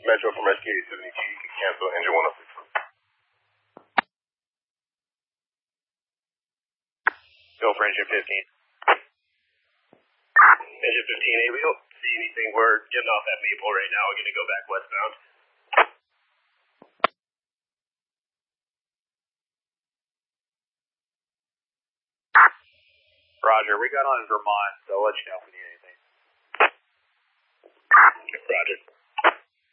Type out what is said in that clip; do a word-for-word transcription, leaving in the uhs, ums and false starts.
Metro from S K eight seventy G, cancel engine one oh six. Go for engine fifteen. Engine fifteen, hey, we don't see anything. We're getting off at Maple right now. We're going to go back westbound. Roger, we got on in Vermont, so I'll let you know if we need anything. Roger.